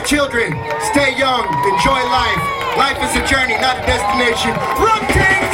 Children, stay young, enjoy life. Life is a journey, not a destination. Run, King!